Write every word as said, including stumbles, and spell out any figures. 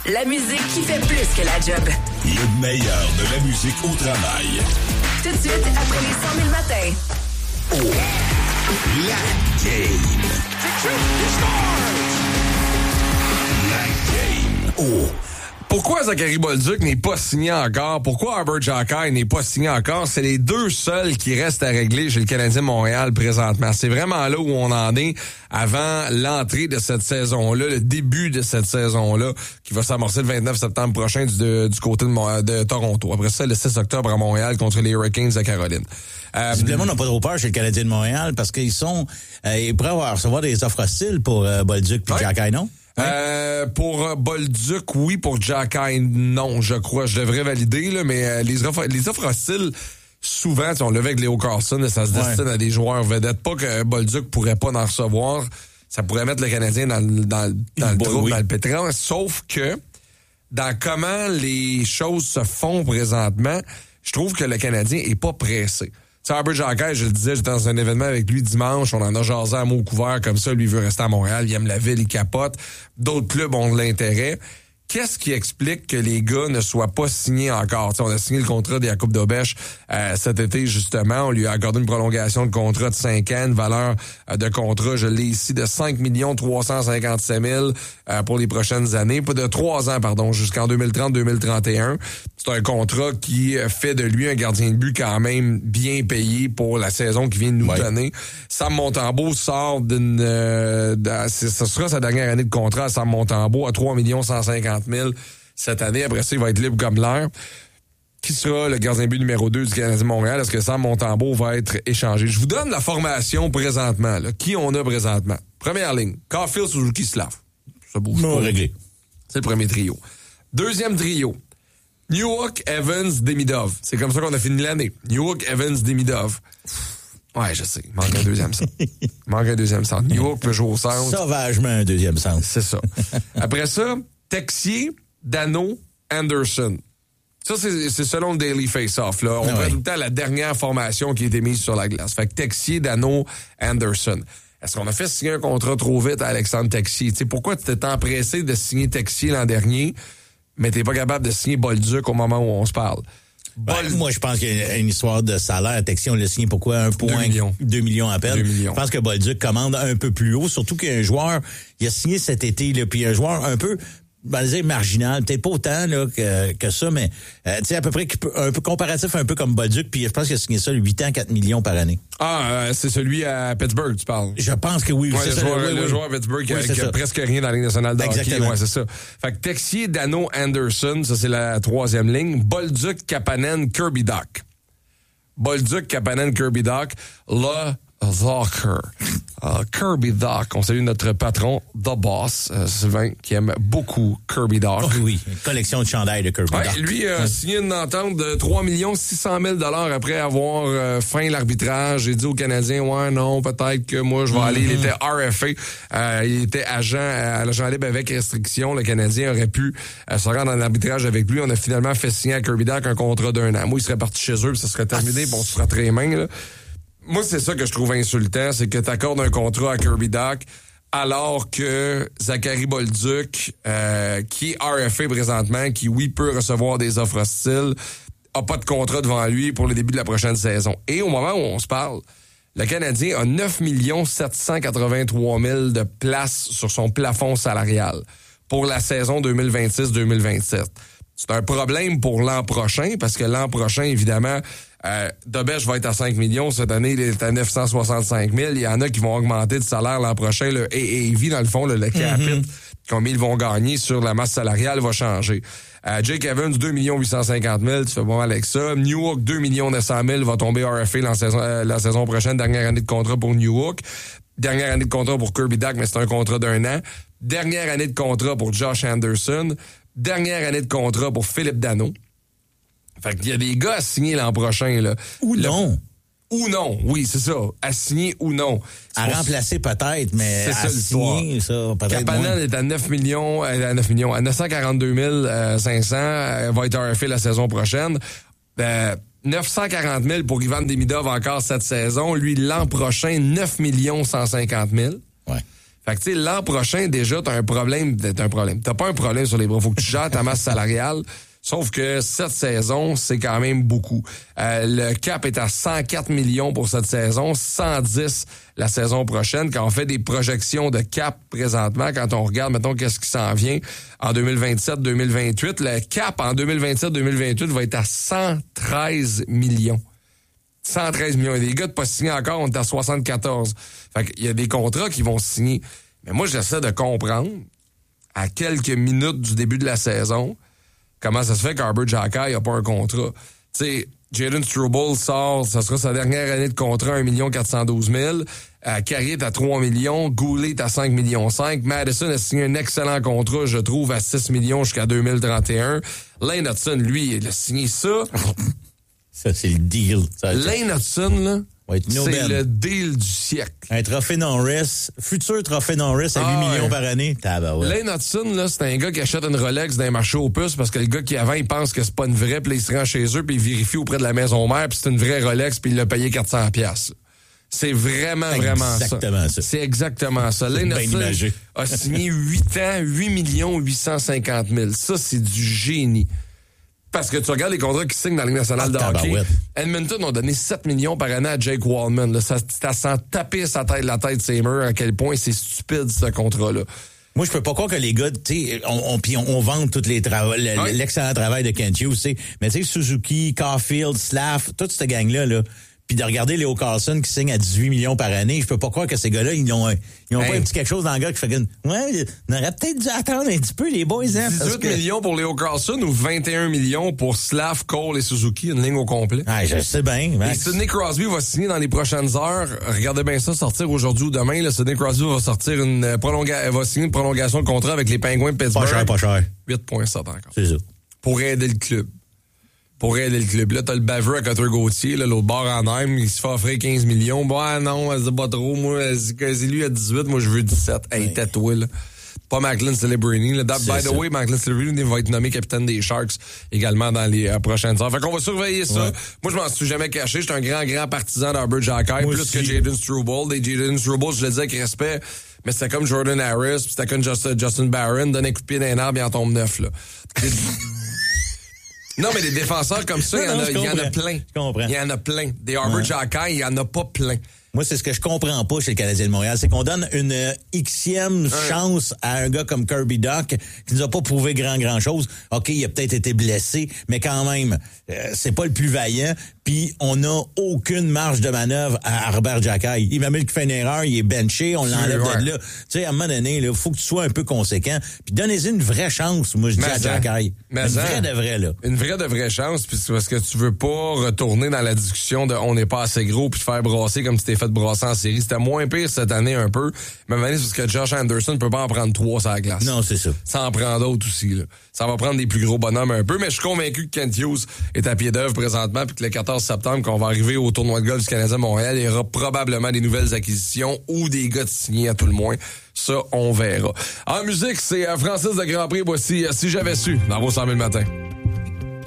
La musique qui fait plus que la job. Le meilleur de la musique au travail. Tout de suite, après les cent mille matins. Oh, la game. La game. Oh. Pourquoi Zachary Bolduc n'est pas signé encore? Pourquoi Arber Xhekaj n'est pas signé encore? C'est les deux seuls qui restent à régler chez le Canadien de Montréal présentement. C'est vraiment là où on en est avant l'entrée de cette saison-là, le début de cette saison-là, qui va s'amorcer le vingt-neuf septembre prochain du, de, du côté de, de Toronto. Après ça, le six octobre à Montréal contre les Hurricanes de Caroline. Euh, Simplement, on n'a pas trop peur chez le Canadien de Montréal parce qu'ils sont euh, ils prêts à recevoir des offres hostiles pour euh, Bolduc puis ouais. Xhekaj, non? Euh, pour Bolduc, oui. Pour Xhekaj, non, je crois. Je devrais valider, là, mais euh, les offres, les offres hostiles, souvent, on le vu avec Léo Carlson, ça se destine ouais. à des joueurs vedettes. Pas que Bolduc pourrait pas en recevoir. Ça pourrait mettre le Canadien dans, dans, dans le trou, oui. dans le pétrin. Sauf que, dans comment les choses se font présentement, je trouve que le Canadien est pas pressé. Tu sais, Arber Xhekaj, je le disais, j'étais dans un événement avec lui dimanche, on en a jasé à mots couverts comme ça, lui veut rester à Montréal, il aime la ville, il capote. D'autres clubs ont de l'intérêt. Qu'est-ce qui explique que les gars ne soient pas signés encore? T'sais, on a signé le contrat de Jakub Dobeš euh, cet été, justement. On lui a accordé une prolongation de contrat de cinq ans, une valeur euh, de contrat, je l'ai ici, de cinq millions trois cent cinquante-sept mille euh, pour les prochaines années. Pas de trois ans, pardon, jusqu'en deux mille trente deux mille trente et un. C'est un contrat qui fait de lui un gardien de but quand même bien payé pour la saison qui vient de nous ouais. donner. Sam Montembeault sort d'une... Euh, de, ce sera sa dernière année de contrat, Sam Montembeault, à trois millions cent cinquante mille cette année. Après ça, il va être libre comme l'air. Qui sera le gardien de but numéro deux du Canadien de Montréal? Est-ce que Sam Montembeault va être échangé? Je vous donne la formation présentement. Là. Qui on a présentement? Première ligne, Caulfield, Suzuki, Slav. Ça bouge non, pas. Réglé. C'est le premier trio. Deuxième trio, Newhook, Evans, Demidov. C'est comme ça qu'on a fini l'année. Newhook, Evans, Demidov. Ouais, je sais. Il manque un deuxième centre. Il manque un deuxième centre. Newhook peut jouer au centre. Sauvagement un deuxième centre. C'est ça. Après ça, Texier, Dano, Anderson. Ça, c'est, c'est selon le Daily Face-Off. Là. On ah prend ouais. tout le temps la dernière formation qui a été mise sur la glace. Fait que Texier, Dano, Anderson. Est-ce qu'on a fait signer un contrat trop vite à Alexandre Texier? T'sais, pourquoi tu t'es empressé de signer Texier l'an dernier, mais t'es pas capable de signer Bolduc au moment où on se parle? Ben, Bol... Moi, je pense qu'il y a une histoire de salaire. Texier, on l'a signé pourquoi? Un point... Deux millions. Deux millions à peine. Deux millions. Je pense que Bolduc commande un peu plus haut, surtout qu'un joueur, il a signé cet été, là, puis un joueur un peu... Ben, dire marginal, peut-être pas autant là, que, que ça, mais euh, tu sais, à peu près un peu comparatif, un peu comme Bolduc, puis je pense qu'il a signé ça huit ans, quatre millions par année. Ah, euh, c'est celui à Pittsburgh, tu parles? Je pense que oui. Ouais, c'est le, ça, joueur, oui, le oui. joueur à Pittsburgh qui, oui, a, qui a presque rien dans la Ligue nationale de hockey. Ouais, c'est ça. Fait que Texier, Dano, Anderson, ça c'est la troisième ligne. Bolduc, Kapanen, Kirby Dach. Bolduc, Kapanen, Kirby Dach. Là, Walker. Uh, Kirby Dach. On salue notre patron, The Boss, euh, Sylvain, qui aime beaucoup Kirby Dach. Oh, oui, une collection de chandails de Kirby ouais, Dach. Lui a euh, signé une entente de trois millions six cent mille dollars après avoir euh, feint l'arbitrage. J'ai dit aux Canadiens, ouais, non, peut-être que moi, je vais mm-hmm. aller. Il était R F A. Euh, il était agent, euh, l'agent libre avec restriction. Le Canadien aurait pu euh, se rendre en arbitrage avec lui. On a finalement fait signer à Kirby Dach un contrat d'un an. Moi, il serait parti chez eux, puis ça serait terminé, ah, bon, on se fera les mains, là. Moi, c'est ça que je trouve insultant, c'est que tu accordes un contrat à Kirby Dach alors que Zachary Bolduc, euh, qui est R F A présentement, qui, oui, peut recevoir des offres hostiles, a pas de contrat devant lui pour le début de la prochaine saison. Et au moment où on se parle, le Canadien a neuf millions sept cent quatre-vingt-trois mille de place sur son plafond salarial pour la saison deux mille vingt-six deux mille vingt-sept. C'est un problème pour l'an prochain, parce que l'an prochain, évidemment, euh, Dobeš va être à cinq millions. Cette année, il est à neuf cent soixante-cinq mille. Il y en a qui vont augmenter de salaire l'an prochain. Le A A V, dans le fond, le, le capite, mm-hmm. combien ils vont gagner sur la masse salariale va changer. Euh, Jake Evans, deux millions huit cent cinquante mille. Tu fais pas mal avec ça. Newhook, deux millions neuf cent mille va tomber R F A la saison, euh, la saison prochaine. Dernière année de contrat pour Newhook. Dernière année de contrat pour Kirby Dach, mais c'est un contrat d'un an. Dernière année de contrat pour Josh Anderson. Dernière année de contrat pour Philippe Dano. Fait qu'il y a des gars à signer l'an prochain, là. Ou le... non. Ou non, oui, c'est ça. À signer ou non. C'est à pour... remplacer peut-être, mais c'est à ça, signer, ça, peut-être Kapanen est à neuf millions, à neuf millions, à neuf cent quarante-deux mille cinq cents, euh, va être R F A la saison prochaine. Euh, neuf cent quarante mille pour Ivan Demidov encore cette saison. Lui, l'an prochain, neuf millions cent cinquante mille. Ouais. Fait que, tu sais, l'an prochain, déjà, t'as un problème. T'as un problème. T'as pas un problème sur les bras. Faut que tu gères ta masse salariale. Sauf que cette saison, c'est quand même beaucoup. Euh, le cap est à cent quatre millions pour cette saison, cent dix la saison prochaine. Quand on fait des projections de cap présentement, quand on regarde, mettons, qu'est-ce qui s'en vient en deux mille vingt-sept deux mille vingt-huit, le cap en deux mille vingt-sept deux mille vingt-huit va être à cent treize millions. cent treize millions. Et des gars de pas signer encore, on est à soixante-quatorze. Fait qu'il y a des contrats qui vont signer. Mais moi, j'essaie de comprendre, à quelques minutes du début de la saison, comment ça se fait qu'Arber Xhekaj n'a pas un contrat. Tu sais, Jayden Struble sort, ça sera sa dernière année de contrat, un million quatre cent douze mille. Euh, Carrier est à trois millions. Goulet est à cinq millions cinq. Madison a signé un excellent contrat, je trouve, à six millions jusqu'à deux mille trente et un. Lane Hudson, lui, il a signé ça. Ça, c'est le deal. Ça, Lane Hudson, là, ouais, c'est le deal du siècle. Un trophée Norris, futur trophée Norris à ah, huit millions ouais. par année. Tabarouette. Lane Hudson, là, c'est un gars qui achète une Rolex dans un marché aux puces parce que le gars qui avant, il pense que c'est pas une vraie, puis il se rend chez eux, puis il vérifie auprès de la maison mère, puis c'est une vraie Rolex, puis il l'a payé quatre cents piastres. C'est vraiment, vraiment exactement ça. ça. C'est exactement ça. Lane Hudson a signé huit ans, huit millions huit cent cinquante mille. Ça, c'est du génie. Parce que tu regardes les contrats qui signent dans la Ligue nationale ah, de hockey. Ouais. Edmonton ont donné sept millions par année à Jake Wallman. Là, ça, ça sent taper sa tête, la tête de ses murs, à quel point c'est stupide, ce contrat-là. Moi, je peux pas croire que les gars, tu sais, on, on, pis on, on vante tous les travaux, ouais. l'excellent travail de Kent Hughes, tu sais. Mais tu sais, Suzuki, Caulfield, Slav, toute cette gang-là, là. Puis de regarder Leo Carlson qui signe à dix-huit millions par année, je peux pas croire que ces gars-là, ils ont, ils ont hey. pas un petit quelque chose dans le gars qui fait que, ouais, on aurait peut-être dû attendre un petit peu, les boys, hein. dix-huit que... millions pour Leo Carlson ou vingt et un millions pour Slav, Cole et Suzuki, une ligne au complet. Ah, je sais bien, Max. Et Sidney Crosby va signer dans les prochaines heures. Regardez bien ça, sortir aujourd'hui ou demain, là. Sidney Crosby va sortir une prolongation, va signer une prolongation de contrat avec les Penguins de Pittsburgh. Pas cher, pas cher. huit virgule sept encore. C'est ça. Pour aider le club. Pour aider le club. Là, t'as le baveux à Cutter Gauthier, là, l'autre bord en Heim, il se fait offrir quinze millions. Bah non, elle dit pas trop. Moi, elle dit que lui a dix-huit, moi je veux dix-sept. Hey, ouais. Tatoué, là. Pas Macklin Celebrini. Là. By the ça. way, Macklin Celebrini va être nommé capitaine des Sharks également dans les euh, prochaines heures. Fait qu'on va surveiller ça. Ouais. Moi, je m'en suis jamais caché. J'étais un grand, grand partisan d'Arber Xhekaj, plus aussi. que Jayden Struble. Des Jayden Struble, je le disais avec respect, mais c'était comme Jordan Harris, puis c'était comme Justin, Justin Barron, donne un coup de pied d'un arbre, il en tombe neuf, là. Non, mais des défenseurs comme ça, il y, en a, y en a plein. Je comprends. Il y en a plein. Des Arber Xhekaj, il y en a pas plein. Moi, c'est ce que je comprends pas chez le Canadien de Montréal, c'est qu'on donne une euh, Xème ouais. chance à un gars comme Kirby Dach qui nous a pas prouvé grand, grand chose. OK, il a peut-être été blessé, mais quand même, euh, c'est pas le plus vaillant. Puis on n'a aucune marge de manœuvre à Arber Xhekaj. Il m'a mis qu'il fait une erreur, il est benché, on l'enlève ouais. de là. Tu sais, à un moment donné, il faut que tu sois un peu conséquent. Puis donnez-y une vraie chance, moi, je dis à Xhekaj. Une vraie de vraie, là. Une vraie de vraie chance, puis c'est parce que tu veux pas retourner dans la discussion de on n'est pas assez gros puis te faire brasser comme tu t'es fait brasser en série. C'était moins pire cette année un peu. Mais maintenant, c'est parce que Josh Anderson ne peut pas en prendre trois sur la glace. Non, c'est ça. Ça en prend d'autres aussi, là. Ça va prendre des plus gros bonhommes un peu, mais je suis convaincu que Kent Hughes est à pied d'œuvre présentement, puis que le quatorze septembre, qu'on va arriver au tournoi de golf du Canadien Montréal, il y aura probablement des nouvelles acquisitions ou des gars de signés à tout le moins. Ça, on verra. En musique, c'est Francis de Grand Prix. Voici Si j'avais su, dans vos cent mille matins.